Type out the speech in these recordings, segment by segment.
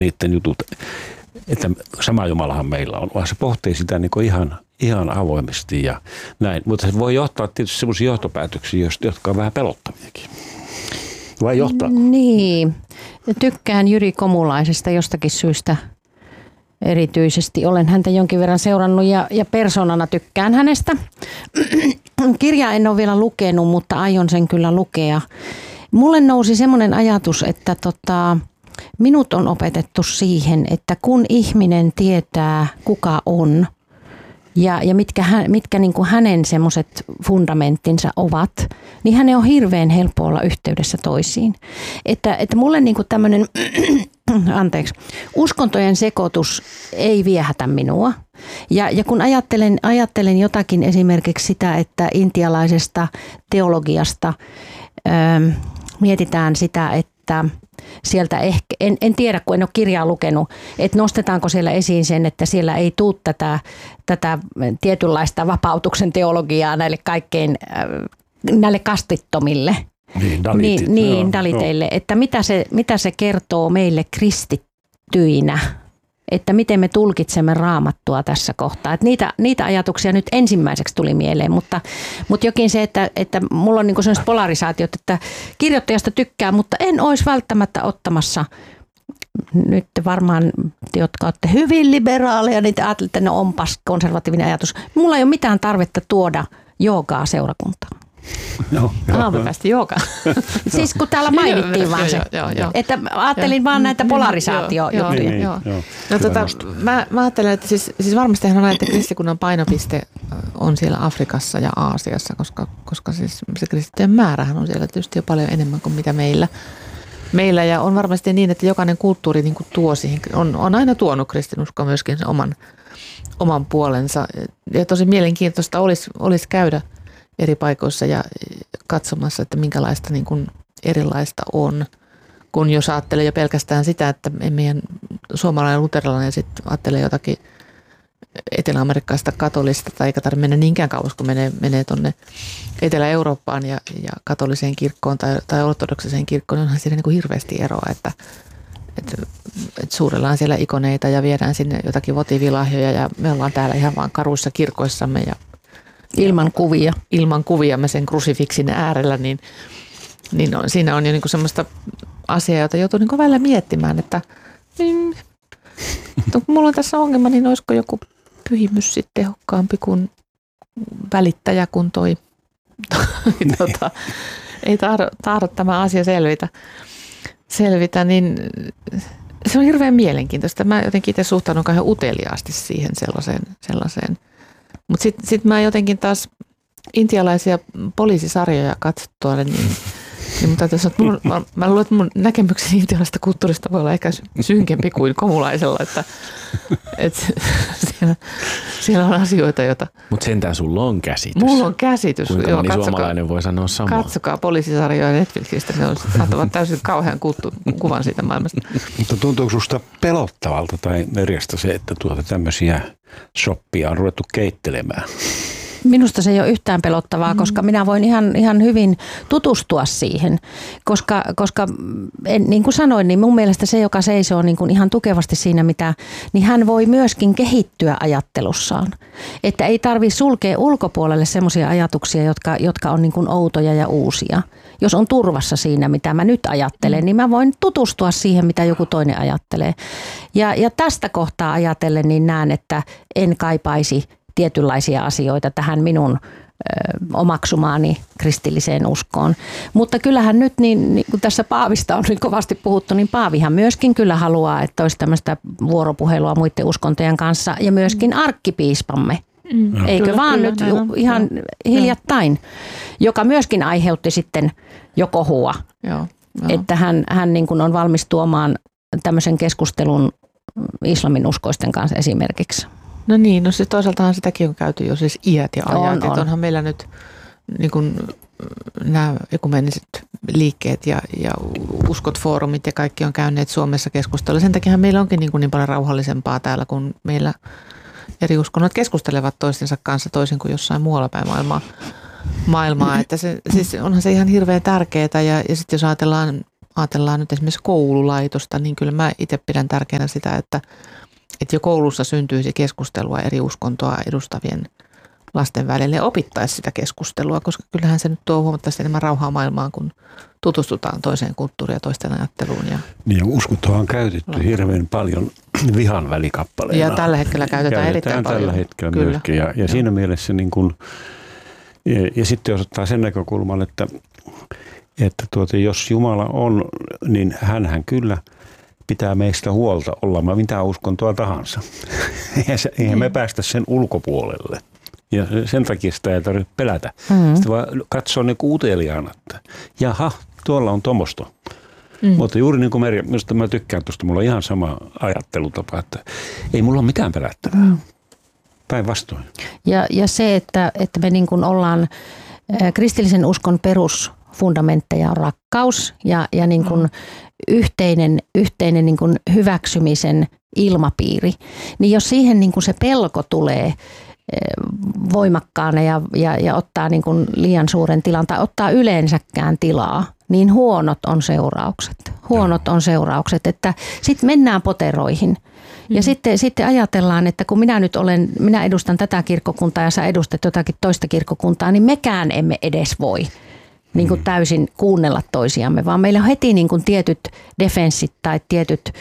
niiden jutut, että sama Jumalahan meillä on, vaan se pohtii sitä niin kuin ihan avoimesti ja näin. Mutta se voi johtaa tietysti sellaisia johtopäätöksiä, jotka on vähän pelottaviakin. Vai johtaa? Niin. Tykkään Jyri Komulaisesta jostakin syystä erityisesti. Olen häntä jonkin verran seurannut ja persoonana tykkään hänestä. Kirjaa en ole vielä lukenut, mutta aion sen kyllä lukea. Mulle nousi semmoinen ajatus, että minut on opetettu siihen, että kun ihminen tietää kuka on ja mitkä niin kuin hänen semmoiset fundamenttinsa ovat, niin hänen on hirveän helppo olla yhteydessä toisiin. Että mulle niin kuin tämmöinen uskontojen sekoitus ei viehätä minua. Ja kun ajattelen jotakin esimerkiksi sitä, että intialaisesta teologiasta mietitään sitä, että sieltä ehkä, en tiedä kun en ole kirjaa lukenut, että nostetaanko siellä esiin sen, että siellä ei tule tätä tietynlaista vapautuksen teologiaa näille kastittomille. Niin, daliteille, että mitä se kertoo meille kristittyinä, että miten me tulkitsemme Raamattua tässä kohtaa. Että niitä ajatuksia nyt ensimmäiseksi tuli mieleen, mutta jokin se, että mulla on niinku sellaiset polarisaatiot, että kirjoittajasta tykkää, mutta en olisi välttämättä ottamassa. Nyt varmaan, jotka olette hyvin liberaaleja, niin te ajattelette, että ne onpas konservatiivinen ajatus. Mulla ei ole mitään tarvetta tuoda joogaa seurakuntaan. Aamupäisesti joogaan. Siis kun täällä mainittiin vaan se, että ajattelin vaan näitä polarisaatiojuttuja. Mä ajattelen, että siis varmastihan on näin, että kristikunnan painopiste on siellä Afrikassa ja Aasiassa, koska siis se kristittyjen määrähän on siellä tietysti jo paljon enemmän kuin mitä meillä. Ja on varmasti niin, että jokainen kulttuuri niin kuin tuo siihen, on aina tuonut kristinusko myöskin sen oman puolensa. Ja tosi mielenkiintoista olisi käydä eri paikoissa ja katsomassa, että minkälaista niin kuin erilaista on, kun jos ajattelee jo pelkästään sitä, että meidän suomalainen luterilainen sitten ajattelee jotakin etelä-amerikkaista katolista, tai eikä tarvitse mennä niinkään kauas, kun menee tuonne Etelä-Eurooppaan ja katoliseen kirkkoon tai ortodoksiseen kirkkoon, niin onhan siinä niin kuin hirveästi eroa, että suurellaan siellä ikoneita ja viedään sinne jotakin votivilahjoja ja me ollaan täällä ihan vaan karuissa kirkoissamme ja Ilman kuvia me sen krusifiksin äärellä, niin siinä on jo niin kuin semmoista asiaa, jota joutuu niin kuin välillä miettimään, että kun mulla on tässä ongelma, niin olisiko joku pyhimys sitten tehokkaampi kuin välittäjä, kun ei tahdo tämä asia selvitä, niin se on hirveän mielenkiintoista. Mä jotenkin itse suhtaudun kauhean uteliaasti siihen sellaiseen. Mutta sitten mä jotenkin taas intialaisia poliisisarjoja katsottua, niin mä luulen, että mun näkemykseni intialaisesta kulttuurista voi olla ehkä synkempi kuin komulaisella, että siellä on asioita, joita... Mutta sentään sulla on käsitys. Mulla on käsitys. Kuinka moni suomalainen voi sanoa samaa. Katsokaa poliisisarjoja Netflixistä, ne antavat täysin kauhean kuvan siitä maailmasta. Mutta tuntuuko susta pelottavalta tai merjasta se, että tämmöisiä shoppia on ruvettu keittelemään? Minusta se ei ole yhtään pelottavaa, koska minä voin ihan hyvin tutustua siihen, koska niin kuin sanoin, niin mun mielestä se, joka seisoo niin kuin ihan tukevasti siinä, niin hän voi myöskin kehittyä ajattelussaan. Että ei tarvitse sulkea ulkopuolelle semmoisia ajatuksia, jotka on niin kuin outoja ja uusia. Jos on turvassa siinä, mitä mä nyt ajattelen, niin mä voin tutustua siihen, mitä joku toinen ajattelee. Ja tästä kohtaa ajatellen, niin näen, että en kaipaisi tietynlaisia asioita tähän minun omaksumaani kristilliseen uskoon. Mutta kyllähän nyt, niin kun tässä Paavista on nyt kovasti puhuttu, niin Paavihan myöskin kyllä haluaa, että olisi tämmöistä vuoropuhelua muiden uskontojen kanssa ja myöskin arkkipiispamme. Eikö kyllä, vaan kyllä, nyt ihan hiljattain, joka myöskin aiheutti sitten jo kohua, että hän niin kuin on valmis tuomaan tämmöisen keskustelun islamin uskoisten kanssa esimerkiksi. No niin, no siis toisaaltahan sitäkin on käyty jo siis iät ja ajat, että onhan meillä nyt niin kuin nämä ekumeniset liikkeet ja uskot-foorumit ja kaikki on käyneet Suomessa keskustelua. Sen takia meillä onkin niin paljon rauhallisempaa täällä, kun meillä eri uskonnot keskustelevat toistensa kanssa toisin kuin jossain muualla päin maailmaa. Että siis onhan se ihan hirveän tärkeää ja sitten jos ajatellaan ajatellaan nyt esimerkiksi koululaitosta, niin kyllä mä itse pidän tärkeänä sitä, että jo koulussa syntyisi keskustelua eri uskontoa edustavien lasten välille ja opittaisi sitä keskustelua, koska kyllähän se nyt tuo huomattavasti enemmän rauhaa maailmaan, kun tutustutaan toiseen kulttuuriin ja toisten ajatteluun. Niin, uskontoa on käytetty hirveän paljon vihan välikappaleena. Ja tällä hetkellä käytetään erittäin paljon. Tällä hetkellä kyllä. Myöskin. Ja siinä mielessä niin kuin, ja sitten jos ottaa sen näkökulman, että jos Jumala on, niin hänhän kyllä pitää meistä huolta, ollaan mitä uskontoa tahansa. Eihän me päästä sen ulkopuolelle. Ja sen takia sitä ei tarvitse pelätä. Sitten vaan katsoa niin uteliaana, että jaha, tuolla on tuommoista. Mutta juuri niin kuin Merja, minusta mä tykkään tuosta, mulla on ihan sama ajattelutapa, että ei mulla ole mitään pelättävää. Päinvastoin. Ja se, että me niin kuin ollaan kristillisen uskon perusfundamentteja on rakkaus ja niin kuin yhteinen niin kuin hyväksymisen ilmapiiri. Niin jos siihen niin kuin se pelko tulee voimakkaana ja ottaa niin kuin liian suuren tilan tai ottaa yleensäkään tilaa, niin huonot on seuraukset. Että sitten mennään poteroihin. Ja sitten ajatellaan, että kun minä edustan tätä kirkkokuntaa ja sä edustat jotakin toista kirkkokuntaa, niin mekään emme edes voi niin kuin täysin kuunnella toisiamme, vaan meillä on heti niin kuin tietyt defenssit tai tietyt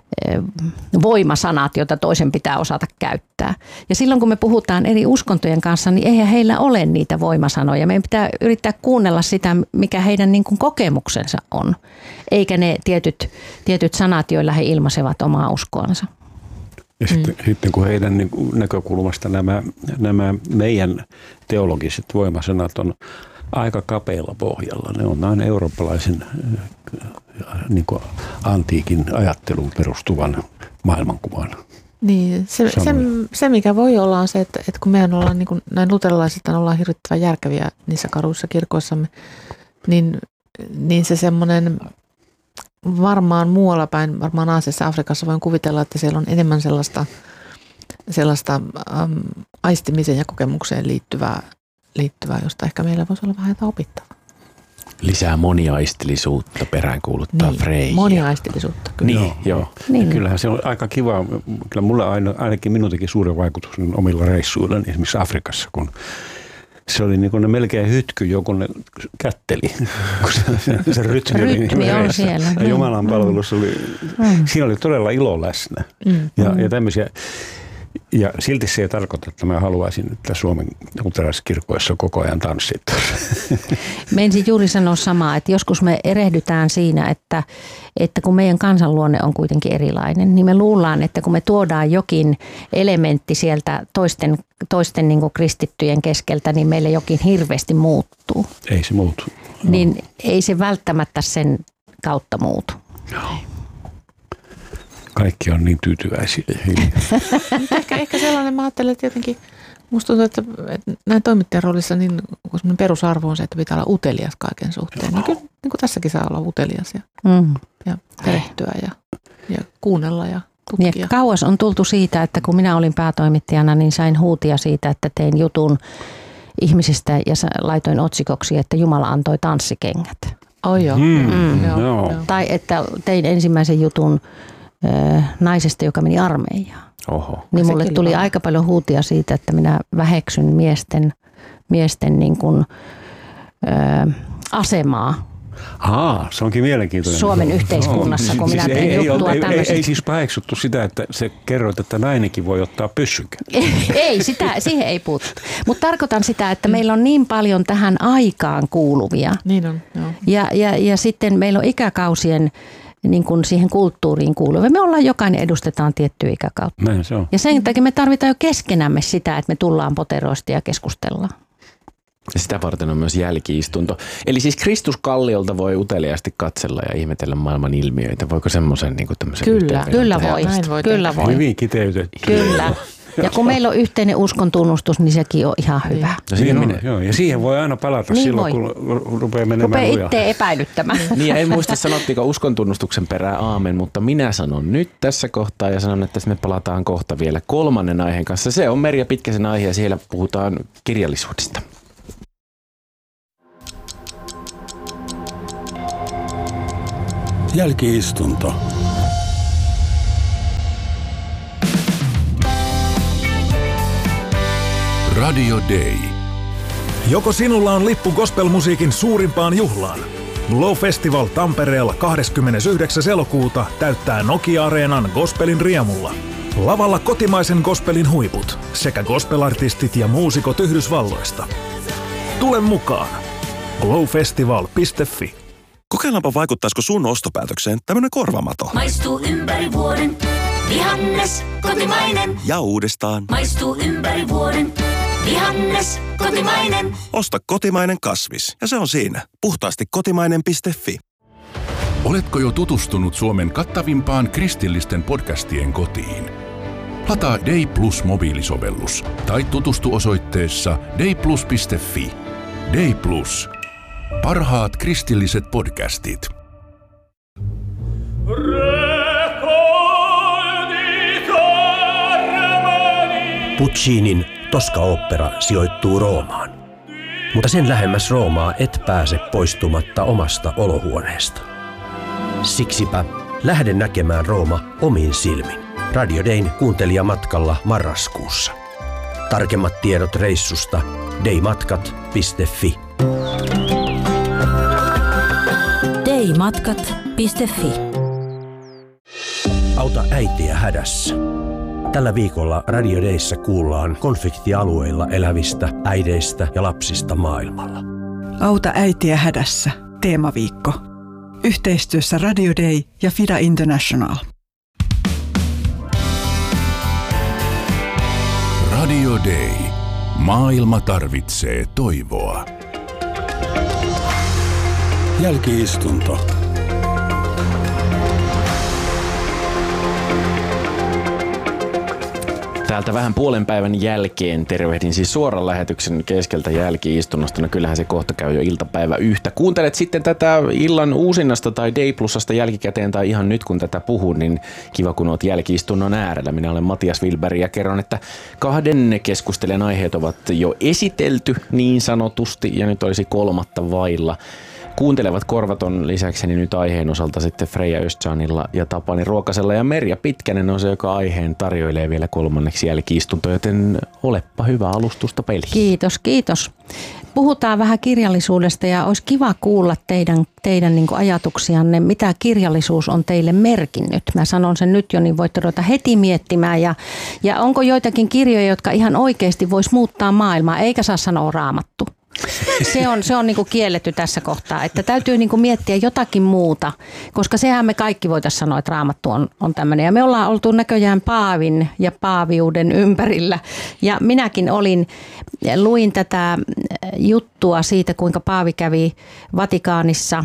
voimasanat, joita toisen pitää osata käyttää. Ja silloin kun me puhutaan eri uskontojen kanssa, niin eihän heillä ole niitä voimasanoja. Meidän pitää yrittää kuunnella sitä, mikä heidän niin kuin kokemuksensa on, eikä ne tietyt sanat, joilla he ilmaisevat omaa uskoansa. Ja sitten kun heidän niin kuin näkökulmasta nämä meidän teologiset voimasanat on aika kapealla pohjalla. Ne on näin eurooppalaisen niin kuin antiikin ajatteluun perustuvan maailmankuvan. Niin, se mikä voi olla on se, että kun mehän ollaan niin kuin näin luterilaiset ollaan hirvittävän järkeviä niissä karuissa kirkoissamme, niin se semmoinen varmaan muualla päin, varmaan Aasiassa, Afrikassa voin kuvitella, että siellä on enemmän sellaista aistimisen ja kokemukseen liittyvää, josta ehkä meillä voisi olla vähän jotain opittavaa. Lisää moniaistillisuutta peräänkuuluttaa Freija. Moniaistillisuutta, kyllä. Niin, joo. Niin. Kyllähän se on aika kiva. Kyllä mulle ainakin minun teki suuren vaikutuksen omilla reissuilla, esimerkiksi Afrikassa, kun se oli niin kuin ne melkein hytky, joku ne kätteli, kun se rytmi on siellä. Ja Jumalan palvelus siinä oli todella ilo läsnä. Ja tämmöisiä. Ja silti se ei tarkoita, että mä haluaisin, että Suomen luterilaiskirkoissa koko ajan tanssitaan. Meinsin juuri sanoa samaa, että joskus me erehdytään siinä, että kun meidän kansanluonne on kuitenkin erilainen, niin me luullaan, että kun me tuodaan jokin elementti sieltä toisten niin kuin kristittyjen keskeltä, niin meille jokin hirveästi muuttuu. Ei se muutu. Niin ei se välttämättä sen kautta muutu. Joo. Kaikki on niin tyytyväisiä. ehkä sellainen, mä ajattelen, että jotenkin musta tuntuu, että näin toimittajan roolissa niin perusarvo on se, että pitää olla utelias kaiken suhteen. Niin kyllä niin kuin tässäkin saa olla utelias ja perehtyä ja kuunnella ja tutkia. Ja kauas on tultu siitä, että kun minä olin päätoimittajana, niin sain huutia siitä, että tein jutun ihmisistä ja laitoin otsikoksi, että Jumala antoi tanssikengät. Joo. Joo. Tai että tein ensimmäisen jutun naisesta, joka meni armeijaan. Oho. Niin mulle tuli aika paljon huutia siitä, että minä väheksyn miesten niin kuin, asemaa. Se onkin mielenkiintoinen. Suomen yhteiskunnassa, kun minä tein juttua tämmöistä. Ei siis paheksuttu sitä, että se kerroit, että nainenkin voi ottaa pyssykän. Ei, siihen ei puuttu. Mutta tarkoitan sitä, että meillä on niin paljon tähän aikaan kuuluvia. Niin on, joo. Ja sitten meillä on ikäkausien niin kuin siihen kulttuuriin kuuluvia. Me ollaan jokainen edustetaan tiettyä ikäkautta. Näin se on. Ja sen takia me tarvitaan jo keskenämme sitä, että me tullaan poteroista ja keskustellaan. Ja sitä varten on myös jälki-istunto. Eli siis Kristuskalliolta voi uteliaasti katsella ja ihmetellä maailman ilmiöitä. Voiko semmoisen niin tämmöisen Kyllä voi. Hyvin kiteytetty. Kyllä. Ja kun meillä on yhteinen uskon tunnustus, niin sekin on ihan hyvä. Joo, ja siihen voi aina palata niin silloin, kun rupeaa menemään lujaa. Itse epäilyttämään. Niin, en muista sanottiinko uskon tunnustuksen perään aamen, mutta minä sanon nyt tässä kohtaa ja sanon, että me palataan kohta vielä kolmannen aiheen kanssa. Se on Merja Pitkäsen aihe ja siellä puhutaan kirjallisuudesta. Jälki-istunto. Radio Day. Joko sinulla on lippu gospelmusiikin suurimpaan juhlaan? Glow Festival Tampereella 29. elokuuta täyttää Nokia-areenan gospelin riemulla. Lavalla kotimaisen gospelin huiput sekä gospelartistit ja muusikot Yhdysvalloista. Tule mukaan. glowfestival.fi. Kokeillaanpa vaikuttaisiko sun ostopäätökseen tämmönen korvamato. Maistuu ympäri vuoden. Vihannes, kotimainen. Ja uudestaan. Maistuu ympäri vuoden. Vihannes, kotimainen. Osta kotimainen kasvis. Ja se on siinä. Puhtaasti kotimainen.fi. Oletko jo tutustunut Suomen kattavimpaan kristillisten podcastien kotiin? Lataa Day Plus -mobiilisovellus tai tutustu osoitteessa dayplus.fi. Day Plus. Parhaat kristilliset podcastit. Puccinin Tosca-opera sijoittuu Roomaan, mutta sen lähemmäs Roomaa et pääse poistumatta omasta olohuoneesta. Siksipä lähde näkemään Rooma omin silmin. Radio Dayn kuuntelijamatkalla marraskuussa. Tarkemmat tiedot reissusta daymatkat.fi. daymatkat.fi. Auta äitiä hädässä. Tällä viikolla Radio Dayssä kuullaan konfliktialueilla elävistä äideistä ja lapsista maailmalla. Auta äitiä hädässä. Teemaviikko. Yhteistyössä Radio Day ja FIDA International. Radio Day. Maailma tarvitsee toivoa. Jälki-istunto. Täältä vähän puolen päivän jälkeen tervehdin siis suoran lähetyksen keskeltä jälki-istunnosta. No kyllähän se kohta käy jo iltapäivä yhtä. Kuuntelet sitten tätä illan uusinnasta tai Day Plusasta jälkikäteen tai ihan nyt kun tätä puhun, niin kiva kun oot jälki-istunnon äärellä. Minä olen Matias Wilberg ja kerron, että kahden keskustelijan aiheet ovat jo esitelty niin sanotusti ja nyt olisi kolmatta vailla. Kuuntelevat korvat on lisäkseni nyt aiheen osalta sitten Freija Östjanilla ja Tapani Ruokasella ja Merja Pitkänen on se, joka aiheen tarjoilee vielä kolmanneksi jälki-istunto, joten olepa hyvä alustusta peliin. Kiitos, kiitos. Puhutaan vähän kirjallisuudesta ja olisi kiva kuulla teidän niin kuin ajatuksianne, mitä kirjallisuus on teille merkinnyt. Mä sanon sen nyt jo, niin voitte ruveta heti miettimään ja onko joitakin kirjoja, jotka ihan oikeasti vois muuttaa maailmaa, eikä saa sanoa Raamattu. Se on niin kuin kielletty tässä kohtaa, että täytyy niin kuin miettiä jotakin muuta, koska sehän me kaikki voitaisiin sanoa, että Raamattu on tämmöinen. Ja me ollaan oltu näköjään paavin ja paaviuden ympärillä ja minäkin luin tätä juttua siitä, kuinka paavi kävi Vatikaanissa,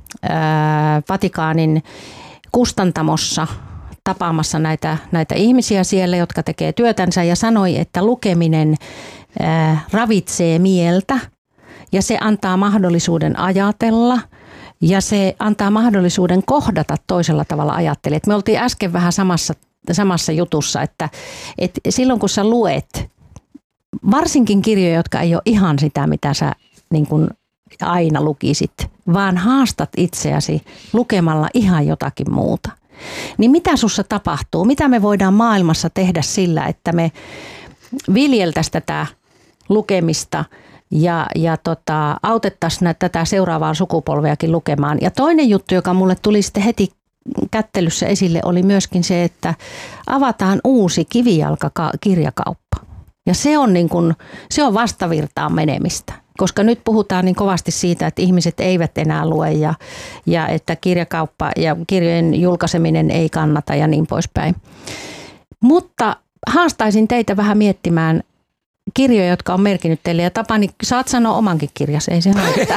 Vatikaanin kustantamossa tapaamassa näitä ihmisiä siellä, jotka tekee työtänsä ja sanoi, että lukeminen ravitsee mieltä ja se antaa mahdollisuuden ajatella ja se antaa mahdollisuuden kohdata toisella tavalla ajattelijat. Me oltiin äsken vähän samassa jutussa, että silloin kun sä luet, varsinkin kirjoja, jotka ei ole ihan sitä, mitä sä niin kuin aina lukisit, vaan haastat itseäsi lukemalla ihan jotakin muuta. Niin mitä sussa tapahtuu? Mitä me voidaan maailmassa tehdä sillä, että me viljeltäisiin tätä lukemista ja autettaisiin tätä seuraavaa sukupolveakin lukemaan. Ja toinen juttu, joka mulle tuli sitten heti kättelyssä esille, oli myöskin se, että avataan uusi kivijalkakirjakauppa. Ja se on vastavirtaan menemistä, koska nyt puhutaan niin kovasti siitä, että ihmiset eivät enää lue ja että kirjakauppa ja kirjojen julkaiseminen ei kannata ja niin poispäin. Mutta haastaisin teitä vähän miettimään kirjoja, jotka on merkinnyt teille. Ja Tapani, saat sanoa omankin kirjasi, ei se haittaa.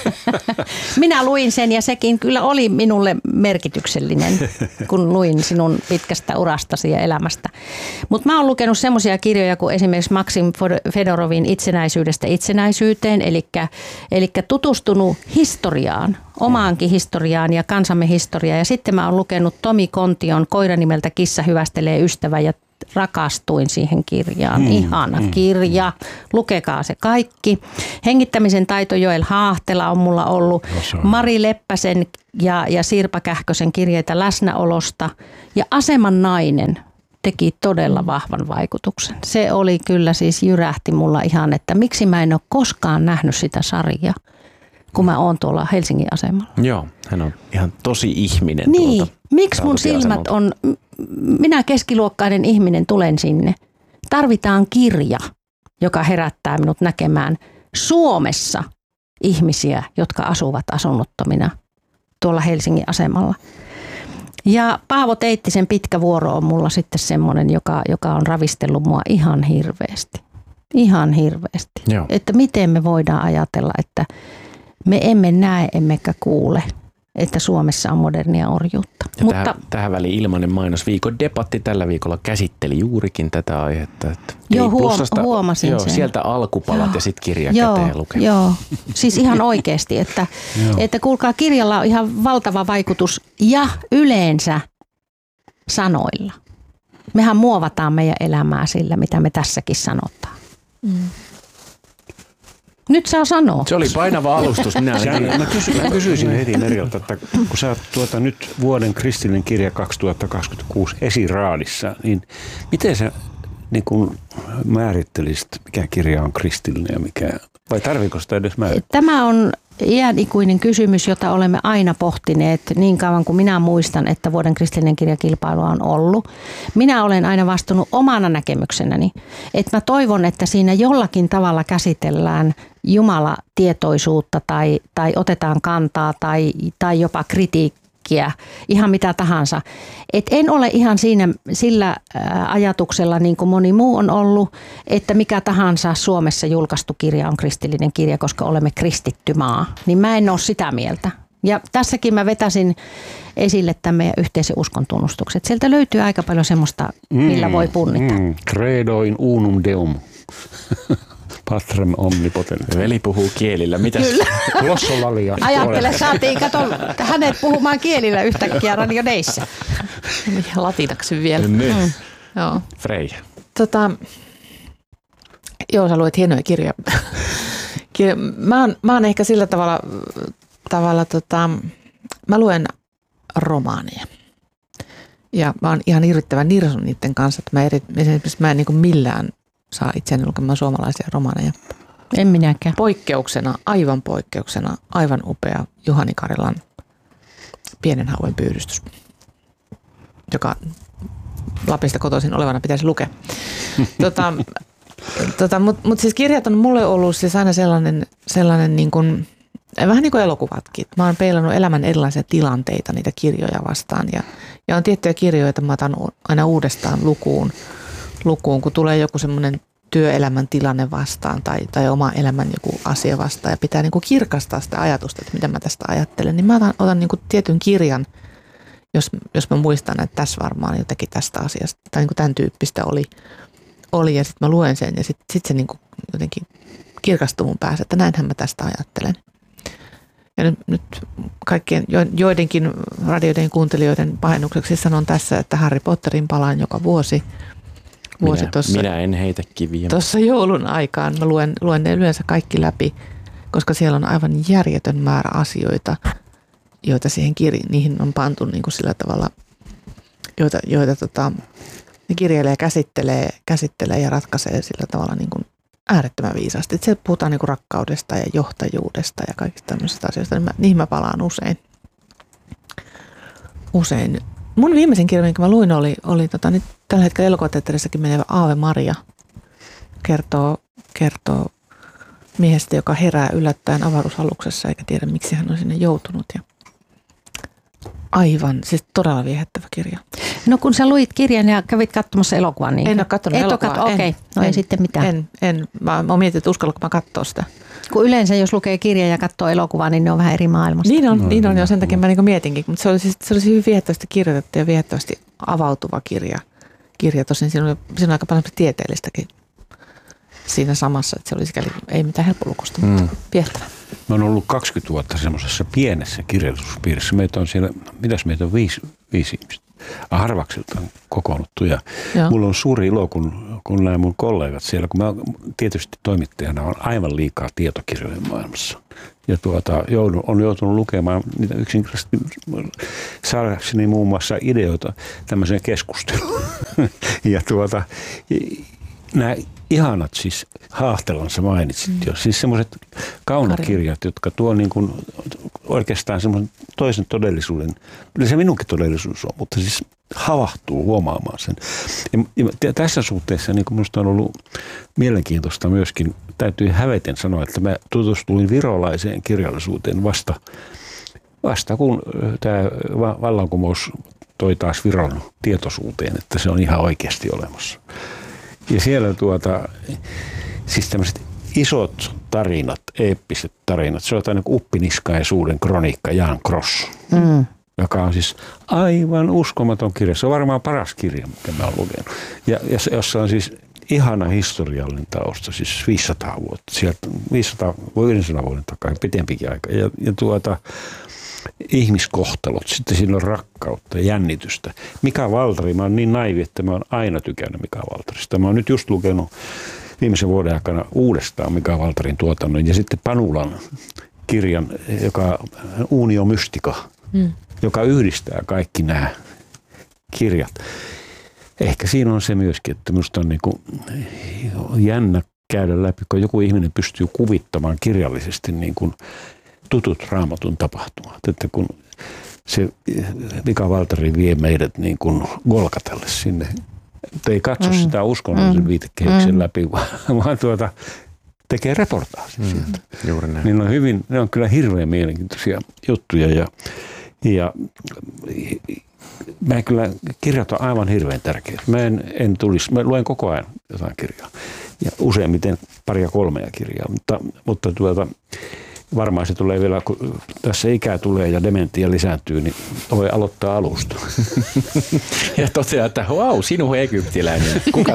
Minä luin sen ja sekin kyllä oli minulle merkityksellinen, kun luin sinun pitkästä urastasi ja elämästä. Mutta mä oon lukenut semmoisia kirjoja kuin esimerkiksi Maksim Fedorovin Itsenäisyydestä itsenäisyyteen, eli tutustunut historiaan, omaankin historiaan ja kansamme historiaan. Ja sitten mä oon lukenut Tomi Kontion Koira nimeltä Kissa hyvästelee ystävä ja rakastuin siihen kirjaan. Ihana kirja. Lukekaa se kaikki. Hengittämisen taito Joel Haahtela on mulla ollut. Mari Leppäsen ja Sirpa Kähkösen kirjeitä läsnäolosta. Ja Aseman nainen teki todella vahvan vaikutuksen. Se oli kyllä siis jyrähti mulla ihan, että miksi mä en ole koskaan nähnyt sitä sarjaa, kun mä oon tuolla Helsingin asemalla. Joo, hän on ihan tosi ihminen. Niin, miksi mun silmät on, minä keskiluokkainen ihminen tulen sinne. Tarvitaan kirja, joka herättää minut näkemään Suomessa ihmisiä, jotka asuvat asunnottomina tuolla Helsingin asemalla. Ja Paavo Teittisen Pitkä vuoro on mulla sitten semmoinen, joka on ravistellut mua ihan hirveästi. Ihan hirveästi. Joo. Että miten me voidaan ajatella, että me emme näe emmekä kuule, että Suomessa on modernia orjuutta. Mutta tähän väliin ilmainen mainos. Viikon debatti tällä viikolla käsitteli juurikin tätä aihetta. Että joo, huomasin sen. Sieltä alkupalat ja sitten kirja käteen lukee. Joo, siis ihan oikeasti, että kuulkaa, kirjalla on ihan valtava vaikutus ja yleensä sanoilla. Mehän muovataan meidän elämää sillä, mitä me tässäkin sanotaan. Nyt saa sanoa. Se oli painava alustus. Mä kysyisin heti Meriltä, että kun sä oot nyt vuoden kristillinen kirja 2026 esiraadissa, niin miten sä niin kun määrittelisit, mikä kirja on kristillinen ja mikä, vai tarviiko sitä edes määrittää? Tämä on iänikuinen kysymys, jota olemme aina pohtineet niin kauan kuin minä muistan, että vuoden kristillinen kirjakilpailu on ollut. Minä olen aina vastannut omana näkemyksenäni, että mä toivon, että siinä jollakin tavalla käsitellään jumalatietoisuutta tai otetaan kantaa tai jopa kritiikkiä, ihan mitä tahansa. Et en ole ihan sillä ajatuksella, niin kuin moni muu on ollut, että mikä tahansa Suomessa julkaistu kirja on kristillinen kirja, koska olemme kristitty maa. Niin mä en ole sitä mieltä. Ja tässäkin mä vetäsin esille tämän meidän yhteisen uskon tunnustukset. Sieltä löytyy aika paljon semmoista, millä voi punnita. Credo in unum deum. Patrem omnipotens. Veli puhuu kielillä. Mitäs? Glossolalia. Ajattele, saatiin hänet puhumaan kielillä yhtäkkiä Radio Dayssä. Latinaksi vielä. Joo. Freija. Joo, sä luet hienoja kirjoja. Mä oon ehkä sillä tavalla mä luen romaaneja. Ja mä oon ihan hirvittävän nirsun niiden kanssa, että mä en niin kuin millään saa itseäni lukemaan suomalaisia romaaneja. En minäkään. Aivan poikkeuksena, aivan upea Juhani Karilan Pienen hauen pyydystys, joka Lapista kotoisin olevana pitäisi lukea. Mutta siis kirjat on mulle ollut siis aina sellainen niin kuin, vähän niin kuin elokuvatkin. Mä oon peilannut elämän erilaisia tilanteita niitä kirjoja vastaan ja on tiettyjä kirjoja, joita mä otan aina uudestaan lukuun, kun tulee joku semmoinen työelämän tilanne vastaan tai oma elämän joku asia vastaan ja pitää niin kuin kirkastaa sitä ajatusta, että mitä mä tästä ajattelen, niin mä otan niin kuin tietyn kirjan, jos mä muistan, että tässä varmaan jotenkin tästä asiasta tai niin kuin tämän tyyppistä oli ja sitten mä luen sen ja sit se niin kuin jotenkin kirkastuu mun päässä, että näinhän mä tästä ajattelen. Ja nyt kaikkien joidenkin radioiden kuuntelijoiden pahennukseksi sanon tässä, että Harry Potterin palaan joka vuosi. Minä en heitä kiviä. Tuossa joulun aikaan mä luen ne yleensä kaikki läpi, koska siellä on aivan järjetön määrä asioita, joita niihin on pantu niin kuin sillä tavalla, joita ne kirjailija käsittelee ja ratkaisee sillä tavalla niin kuin äärettömän viisaasti. Että siellä puhutaan niin kuin rakkaudesta ja johtajuudesta ja kaikista tämmöisistä asioista. Niihin mä palaan usein. Mun viimeisin kirja, minkä mä luin, oli nyt tällä hetkellä elokuvateatterissakin menevä Aave Maria. Kertoo miehestä, joka herää yllättäen avaruusaluksessa eikä tiedä, miksi hän on sinne joutunut. Ja aivan, siis todella viehättävä kirja. No kun sä luit kirjan ja kävit katsomassa elokuvaa, niin... En ole katsonut elokuvaa. Okei, no ei sitten mitään. Mä oon miettinyt, että uskallanko mä katsoa sitä. Kun yleensä jos lukee kirjaa ja katsoo elokuvaa, niin ne on vähän eri maailmasta. Niin on jo sen takia mä niin mietinkin. Mutta se oli hyvin viehättävästi kirjoitettu ja viehättävästi avautuva kirja. Tosin siinä on aika paljon tieteellistäkin siinä samassa, että se oli sikäli ei mitään helppolukusta, mutta viehtävä. Mä oon ollut 20 vuotta semmoisessa pienessä kirjoituspiirissä. Meitä on siellä, mitäs meitä on, viisi ihmistä. harvakseltaan kokoonnuttu. Ja mulla on suuri ilo, kun nämä mun kollegat siellä, kun mä tietysti toimittajana on aivan liikaa tietokirjoja maailmassa. Ja on joutunut lukemaan niitä yksinkertaisesti saadakseni muun muassa ideoita tämmöiseen keskusteluun. Ja nämä ihanat siis Haahtelan sä mainitsit jo. Siis semmoiset kaunokirjat, jotka tuo niin kuin oikeastaan semmoisen toisen todellisuuden. Kyllä se minunkin todellisuus on, mutta siis havahtuu huomaamaan sen. Ja tässä suhteessa niin kuin minusta on ollut mielenkiintoista myöskin, täytyy häveten sanoa, että mä tutustuin virolaiseen kirjallisuuteen vasta kun tämä vallankumous toi taas Viron tietoisuuteen, että se on ihan oikeasti olemassa. Ja siellä siis tämmöiset isot tarinat, eeppiset tarinat, se on jotain niin uppiniskaisuuden kroniikka Jan Kross, joka on siis aivan uskomaton kirja. Se on varmaan paras kirja, mikä mä oon lukenut. Ja jossa on siis ihana historiallinen tausta, siis 500 vuotta, sieltä 500 vuoden takaa, pitempikin aika. Ja ihmiskohtalot, sitten siinä on rakkautta ja jännitystä. Mika Valtari, mä oon niin naivi, että mä oon aina tykännyt Mika Valtarista. Mä oon nyt just lukenut viimeisen vuoden aikana uudestaan Mika Valtarin tuotannon ja sitten Panulan kirjan, joka Unio Mystica, joka yhdistää kaikki nämä kirjat. Ehkä siinä on se myöskin, että minusta on niin kuin jännä käydä läpi, kun joku ihminen pystyy kuvittamaan kirjallisesti niin kuin tutut Raamatun tapahtumat. Että kun se Mika Valtari vie meidät niin kuin Golgatalle sinne, ei katso sitä uskonnollisen viitekehyksen läpi, vaan tekee reportaasin sieltä. Juuri näin. Ne on kyllä hirveän mielenkiintoisia juttuja ja mä kyllä kirjat on aivan hirveän tärkeitä. Mä luen koko ajan jotain kirjaa ja useimmiten 2-3 kirjaa, mutta varmaan se tulee vielä, kun tässä ikää tulee ja dementia lisääntyy, niin voi aloittaa alusta. Ja toteaa, että vau, sinun egyptiläinen. Kuka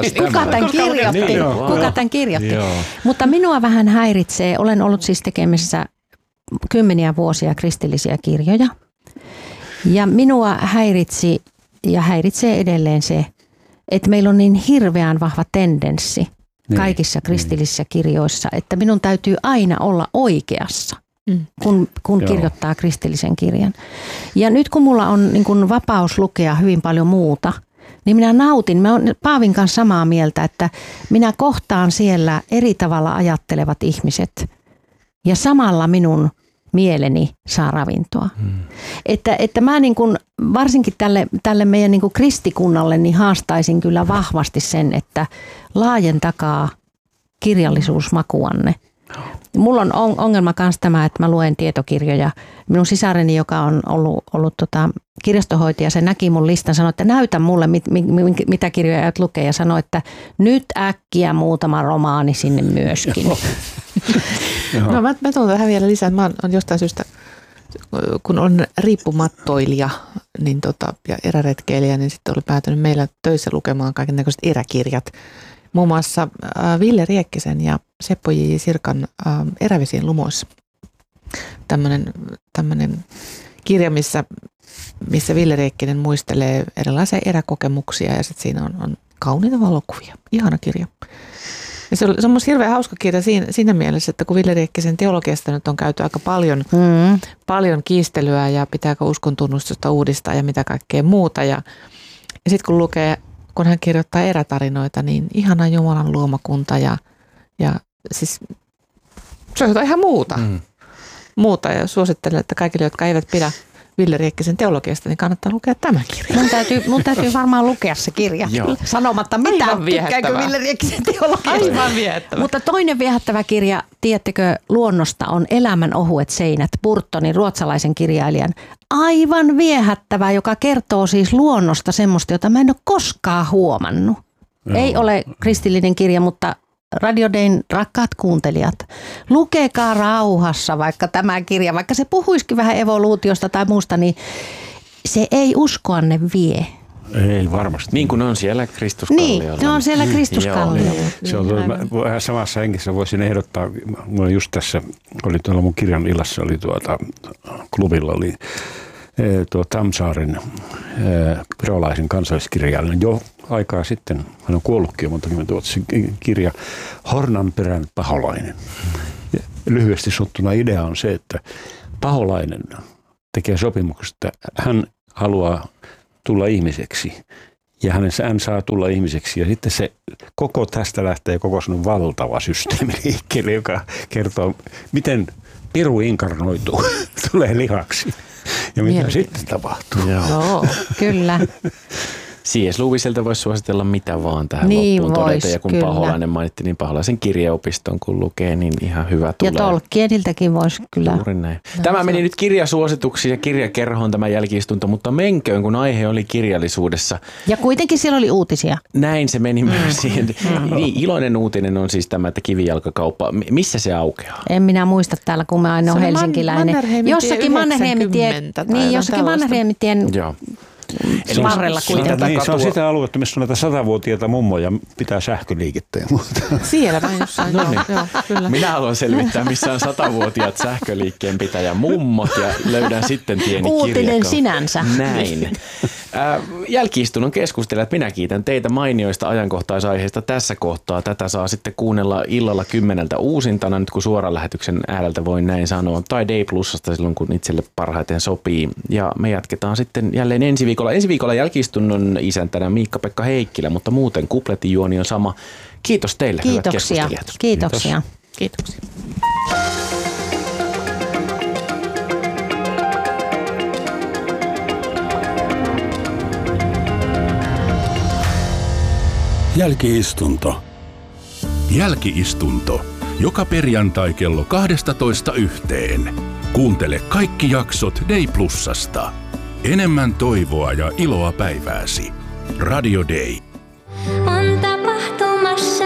tämän kirjoitti? Mutta minua vähän häiritsee. Olen ollut siis tekemässä 10 vuosia kristillisiä kirjoja. Ja minua häiritsi ja häiritsee edelleen se, että meillä on niin hirveän vahva tendenssi kaikissa kristillisissä kirjoissa, että minun täytyy aina olla oikeassa, kun kirjoittaa kristillisen kirjan. Ja nyt kun mulla on niin kun vapaus lukea hyvin paljon muuta, niin minä nautin. Mä oon Paavin kanssa samaa mieltä, että minä kohtaan siellä eri tavalla ajattelevat ihmiset ja samalla minun mieleni saa ravintoa. Että mä niin kun, varsinkin tälle meidän niin kun kristikunnalle niin haastaisin kyllä vahvasti sen, että laajentakaa kirjallisuusmakuanne. Mulla on ongelma myös tämä, että mä luen tietokirjoja. Minun sisareni, joka on ollut kirjastohoitaja, se näki mun listan, sanoi, että näytä mulle, mitä kirjoja aiot lukea, ja sanoi, että nyt äkkiä muutama romaani sinne myöskin. No, mä tuon tähän vielä lisää. Mä oon jostain syystä, kun on riippumattoilija niin ja eräretkeilijä, niin sitten oli päätynyt meillä töissä lukemaan kaikennäköiset eräkirjat. Muun muassa Ville Riekkisen ja Seppo J. Sirkan Erävesien lumoissa. Tämmöinen kirja, missä Ville Riekkinen muistelee erilaisia eräkokemuksia ja sitten siinä on kauniita valokuvia. Ihana kirja. Ja se on myös hirveän hauska kirja siinä mielessä, että kun Ville Riekkisen teologiasta nyt on käyty aika paljon kiistelyä ja pitääkö uskontunnustusta uudistaa ja mitä kaikkea muuta. Ja sitten kun lukee, kun hän kirjoittaa erätarinoita, niin ihana Jumalan luomakunta ja siis se on jotain ihan muuta. Ja suosittelen, että kaikille, jotka eivät pidä Ville Riekkisen teologiasta, niin kannattaa lukea tämä kirja. Mun täytyy varmaan lukea se kirja. Sanomatta mitään, tykkääkö Ville Riekkisen teologiasta. Aivan viehättävä. Mutta toinen viehättävä kirja, tiedättekö, luonnosta on Elämän ohuet seinät, Burtonin, ruotsalaisen kirjailijan. Aivan viehättävä, joka kertoo siis luonnosta semmoista, jota mä en ole koskaan huomannut. Ei ole kristillinen kirja, mutta Radio Dayn rakkaat kuuntelijat, lukekaa rauhassa vaikka tämä kirja, vaikka se puhuisikin vähän evoluutiosta tai muusta, niin se ei uskoanne vie. Ei varmasti. Niin kuin on siellä Kristuskalliolla. Niin, ne on siellä Kristuskalliolla. Se on vähän samassa hengessä voisin ehdottaa, mulla just tässä oli tuolla mun kirjan illassa, oli klubilla oli Tamsaaren virolaisen kansalliskirjailijan jo aikaa sitten. Hän on kuollutkin jo monta kymmentä vuotta, se kirja Hornanperän paholainen. Ja lyhyesti sanottuna idea on se, että paholainen tekee sopimuksesta, hän haluaa tulla ihmiseksi ja hän saa tulla ihmiseksi ja sitten se koko tästä lähtee koko sellainen valtava systeemi liikkeelle, joka kertoo, miten piru inkarnoituu, tulee lihaksi ja mitä sitten tapahtuu. Joo, kyllä. C.S. Lewiseltä voisi suositella mitä vaan tähän loppuun todeta. Ja kun kyllä. Paholainen mainittiin, niin Paholaisen kirjaopiston kun lukee, niin ihan hyvä tulee. Ja Tolkieniltäkin voisi kyllä. Juuri näin. Tämä meni nyt kirjasuosituksiin ja kirjakerhoon tämä jälki-istunto, mutta menköön, kun aihe oli kirjallisuudessa. Ja kuitenkin siellä oli uutisia. Näin se meni myös siihen. Niin, iloinen uutinen on siis tämä, että kivijalkakauppa. Missä se aukeaa? En minä muista täällä, kun mä aina olen helsinkiläinen. Jossakin Mannerheimintien varrella kuitenkin. Se on sitä aluetta, missä on näitä 100-vuotiaita mummoja, pitää sähköliikettä ja muuta. Siellä vain jossain. No niin. Joo, kyllä. Minä haluan selvittää, missä on 100-vuotiaat sähköliikkeen pitäjä mummot ja löydän sitten pieni uutinen sinänsä. Näin. Jälki-istunnon keskustelijat, minä kiitän teitä mainioista ajankohtaisaiheista tässä kohtaa. Tätä saa sitten kuunnella illalla 10 uusintana, nyt kun suoran lähetyksen ääreltä voin näin sanoa, tai Day Plusasta silloin, kun itselle parhaiten sopii. Ja me jatketaan sitten jälleen ensi viikolla. Ensi viikolla jälki-istunnon isäntänä Miikka-Pekka Heikkilä, mutta muuten kupletin juoni on sama. Kiitos teille, hyvät keskustelijat. Kiitoksia. Kiitoksia. Jälki-istunto. Jälki-istunto. Joka perjantai kello 12:00. Kuuntele kaikki jaksot Day Plusasta. Enemmän toivoa ja iloa päivääsi. Radio Day. On tapahtumassa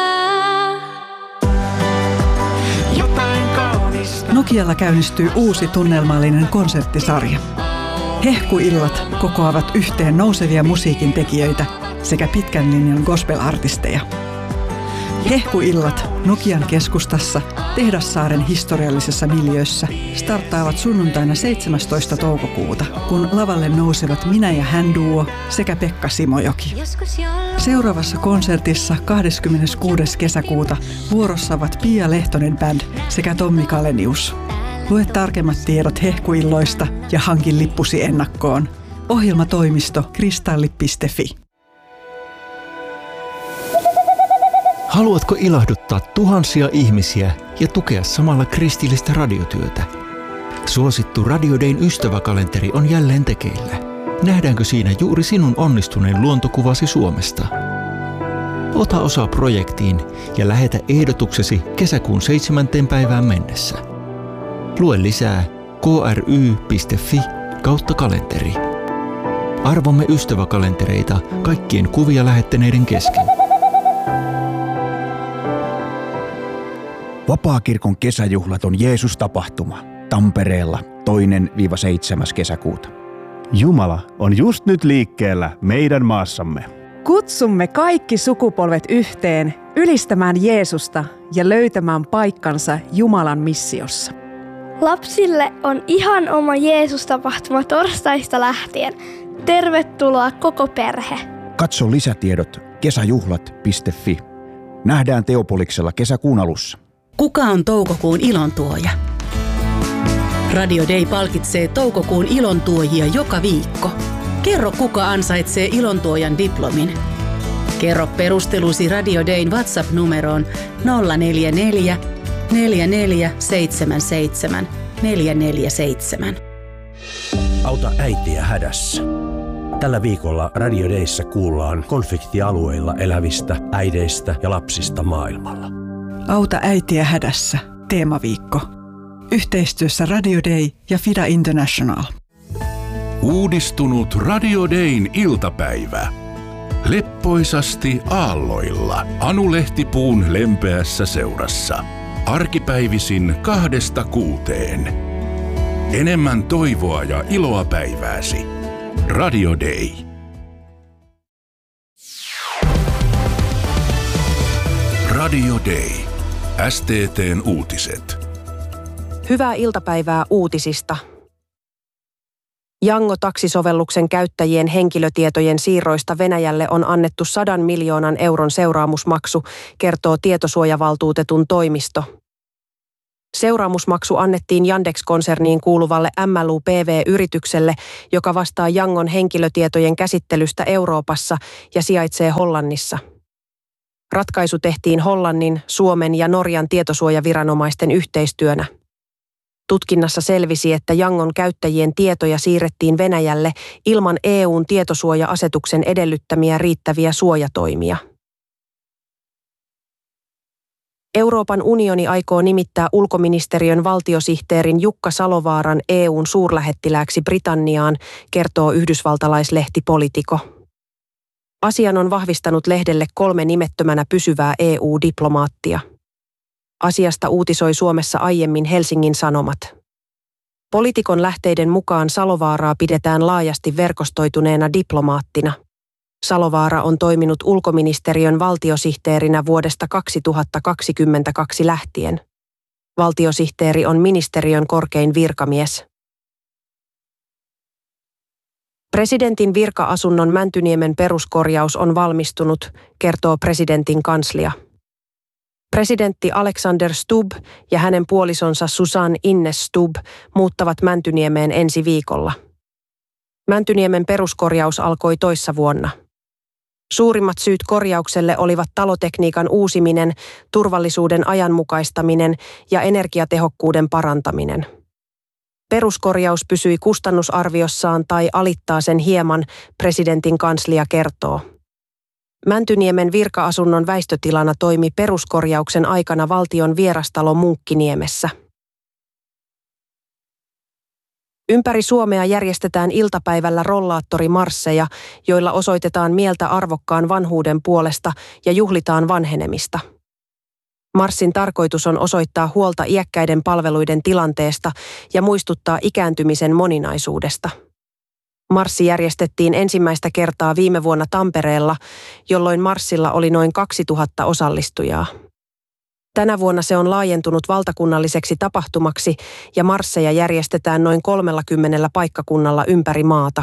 jotain kaunista. Nokialla käynnistyy uusi tunnelmallinen konserttisarja. Hehkuillat kokoavat yhteen nousevia musiikin tekijöitä sekä pitkän linjan gospel-artisteja. Hehkuillat Nokian keskustassa Tehdassaaren historiallisessa miljöössä starttaavat sunnuntaina 17. toukokuuta, kun lavalle nousevat Minä ja hän duo sekä Pekka Simojoki. Seuraavassa konsertissa 26. kesäkuuta vuorossa ovat Pia Lehtonen Band sekä Tommi Kalenius. Lue tarkemmat tiedot hehkuilloista ja hankin lippusi ennakkoon. Ohjelmatoimisto kristalli.fi. Haluatko ilahduttaa tuhansia ihmisiä ja tukea samalla kristillistä radiotyötä? Suosittu Radio Dayn ystäväkalenteri on jälleen tekeillä. Nähdäänkö siinä juuri sinun onnistuneen luontokuvasi Suomesta? Ota osaa projektiin ja lähetä ehdotuksesi kesäkuun 7. päivään mennessä. Lue lisää kry.fi/kalenteri. Arvomme ystäväkalentereita kaikkien kuvia lähettäneiden kesken. Vapaakirkon kesäjuhlat on Jeesus-tapahtuma Tampereella 2.–7. kesäkuuta. Jumala on just nyt liikkeellä meidän maassamme. Kutsumme kaikki sukupolvet yhteen ylistämään Jeesusta ja löytämään paikkansa Jumalan missiossa. Lapsille on ihan oma Jeesus-tapahtuma torstaista lähtien. Tervetuloa koko perhe. Katso lisätiedot kesäjuhlat.fi. Nähdään Teopoliksella kesäkuun alussa. Kuka on toukokuun ilontuoja? Radio Day palkitsee toukokuun ilontuojia joka viikko. Kerro, kuka ansaitsee ilontuojan diplomin. Kerro perustelusi Radio Dayn WhatsApp-numeroon 044 4477 447. Auta äitiä hädässä. Tällä viikolla Radio Dayssä kuullaan konfliktialueilla elävistä äideistä ja lapsista maailmalla. Auta äitiä hädässä. Teemaviikko. Yhteistyössä Radio Day ja FIDA International. Uudistunut Radio Dayn iltapäivä. Leppoisasti aalloilla Anu Lehtipuun lempeässä seurassa. Arkipäivisin 2–6. Enemmän toivoa ja iloa päivääsi. Radio Day. Radio Day. STT:n uutiset. Hyvää iltapäivää uutisista. Yango-taksisovelluksen käyttäjien henkilötietojen siirroista Venäjälle on annettu 100 miljoonan euron seuraamusmaksu, kertoo tietosuojavaltuutetun toimisto. Seuraamusmaksu annettiin Yandex-konserniin kuuluvalle MLU-PV-yritykselle, joka vastaa Yangon henkilötietojen käsittelystä Euroopassa ja sijaitsee Hollannissa. Ratkaisu tehtiin Hollannin, Suomen ja Norjan tietosuojaviranomaisten yhteistyönä. Tutkinnassa selvisi, että Yangon käyttäjien tietoja siirrettiin Venäjälle ilman EU:n tietosuoja-asetuksen edellyttämiä riittäviä suojatoimia. Euroopan unioni aikoo nimittää ulkoministeriön valtiosihteerin Jukka Salovaaran EU:n suurlähettilääksi Britanniaan, kertoo yhdysvaltalaislehti Politico. Asian on vahvistanut lehdelle 3 nimettömänä pysyvää EU-diplomaattia. Asiasta uutisoi Suomessa aiemmin Helsingin Sanomat. Politikon lähteiden mukaan Salovaaraa pidetään laajasti verkostoituneena diplomaattina. Salovaara on toiminut ulkoministeriön valtiosihteerinä vuodesta 2022 lähtien. Valtiosihteeri on ministeriön korkein virkamies. Presidentin virka-asunnon Mäntyniemen peruskorjaus on valmistunut, kertoo presidentin kanslia. Presidentti Alexander Stubb ja hänen puolisonsa Susanne Ines Stubb muuttavat Mäntyniemeen ensi viikolla. Mäntyniemen peruskorjaus alkoi toissa vuonna. Suurimmat syyt korjaukselle olivat talotekniikan uusiminen, turvallisuuden ajanmukaistaminen ja energiatehokkuuden parantaminen. Peruskorjaus pysyi kustannusarviossaan tai alittaa sen hieman, presidentin kanslia kertoo. Mäntyniemen virka-asunnon väistötilana toimi peruskorjauksen aikana valtion vierastalo Munkkiniemessä. Ympäri Suomea järjestetään iltapäivällä rollaattorimarsseja, joilla osoitetaan mieltä arvokkaan vanhuuden puolesta ja juhlitaan vanhenemista. Marssin tarkoitus on osoittaa huolta iäkkäiden palveluiden tilanteesta ja muistuttaa ikääntymisen moninaisuudesta. Marssi järjestettiin ensimmäistä kertaa viime vuonna Tampereella, jolloin marssilla oli noin 2000 osallistujaa. Tänä vuonna se on laajentunut valtakunnalliseksi tapahtumaksi ja marsseja järjestetään noin 30 paikkakunnalla ympäri maata.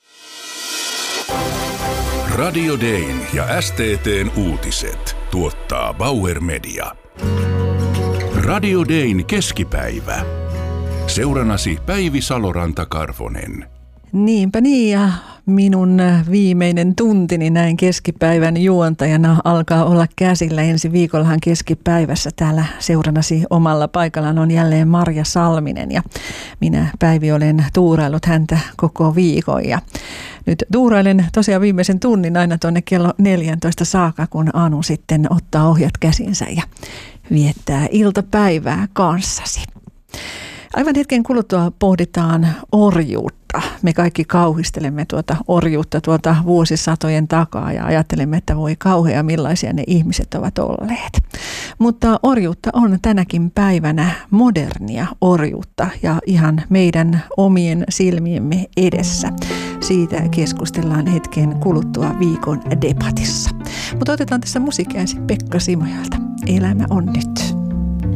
Radio Dayn ja STT:n uutiset tuottaa Bauer Media. Radio Dayn keskipäivä. Seuranasi Päivi Saloranta-Karvonen. Niinpä niin, ja minun viimeinen tuntini näin keskipäivän juontajana alkaa olla käsillä. Ensi viikollahan keskipäivässä täällä seurannasi omalla paikallaan on jälleen Marja Salminen, ja minä, Päivi, olen tuuraillut häntä koko viikon. Ja nyt tuurailen tosiaan viimeisen tunnin aina tuonne kello 14 saakka, kun Anu sitten ottaa ohjat käsinsä ja viettää iltapäivää kanssasi. Aivan hetken kuluttua pohditaan orjuutta. Me kaikki kauhistelemme tuota orjuutta tuolta vuosisatojen takaa ja ajattelemme, että voi kauhea, millaisia ne ihmiset ovat olleet. Mutta orjuutta on tänäkin päivänä modernia orjuutta ja ihan meidän omien silmiemme edessä. Siitä keskustellaan hetken kuluttua viikon debatissa. Mutta otetaan tässä musiikkia ensin Pekka Simojalta. Elämä on nyt.